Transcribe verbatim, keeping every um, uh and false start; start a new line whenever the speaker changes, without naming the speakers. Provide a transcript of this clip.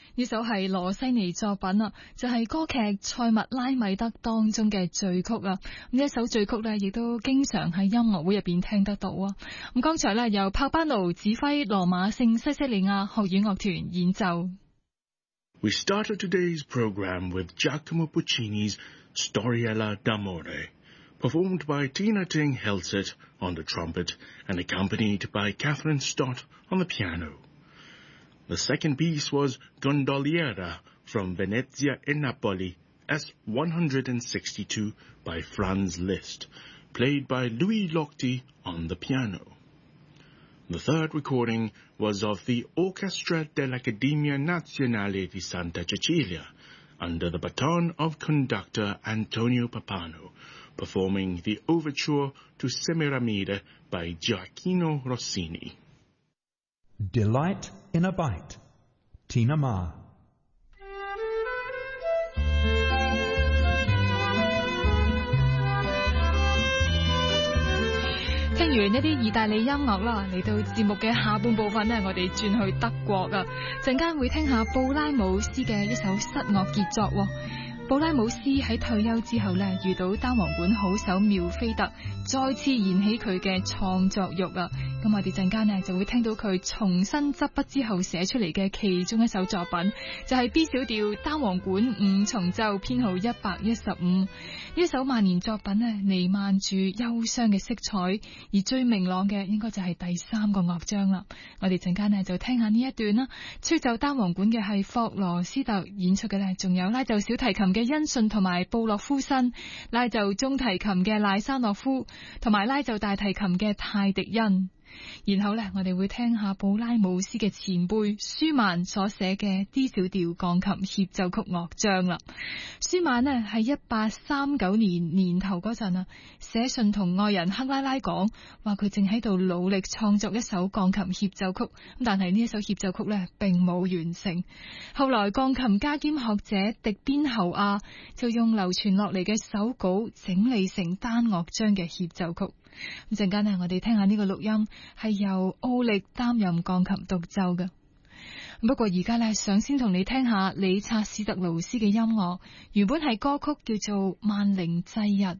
呢首係羅西尼作品啊，就係、是、歌劇《塞密拉米德》當中嘅序曲啊。呢一首序曲呢，亦都經常喺音樂會入邊聽得到啊。咁剛才呢，由帕巴奴指揮羅馬聖西西里亞學院樂團演奏。
We started today's program with Giacomo Puccini's Storiella d'Amore, performed by Tina Ting Helseth on the trumpet and accompanied by Catherine Stott on the piano. The second piece was Gondoliera from Venezia e Napoli, S one sixty-two by Franz Liszt, played by Louis Lochte on the piano. The third recording was of the Orchestra dell'Accademia Nazionale di Santa Cecilia, under the baton of conductor Antonio Pappano, performing the overture to Semiramide by Gioacchino Rossini.
Delight in a Bite, Tina Ma.
聽完一啲意大利音樂啦，嚟到節目嘅下半部分呢，我哋轉去德國啊，陣間會聽下布拉姆斯嘅一首失樂傑作。布拉姆斯喺退休之後呢，遇到單簧管好手妙菲特，再次燃起佢嘅創作欲啊！咁我哋陣間呢就會聽到佢重新執筆之後寫出嚟嘅其中一首作品，就係 B 小調單簧管五重奏編號一百一十五。呢首萬年作品呢，彌漫住憂傷嘅色彩，而最明朗嘅應該就係第三個樂章啦。我哋陣間呢就聽下呢一段啦。吹奏單簧管嘅係霍羅斯特，演出嘅呢仲有拉奏小提琴嘅恩遜同埋布洛夫森，拉奏中提琴嘅賴沙諾夫，同埋拉奏大提琴嘅泰迪恩。然後呢，我哋會聽下布拉姆斯嘅前輩舒曼所寫嘅 D 小調鋼琴協奏曲樂章啦。舒曼呢係一八三九年年頭嗰陣啊，寫信同愛人克拉拉講，話佢正喺度努力創作一首鋼琴協奏曲，但係呢一首協奏曲呢並冇完成。後來鋼琴家兼學者迪邊侯亞就用流傳落嚟嘅手稿整理成單樂章嘅協奏曲。咁陣間呢，我哋聽下呢個錄音係由奧力擔任鋼琴獨奏嘅。不過而家呢，想先同你聽下理察史特勞斯嘅音樂，原本係歌曲叫做《萬靈祭日》。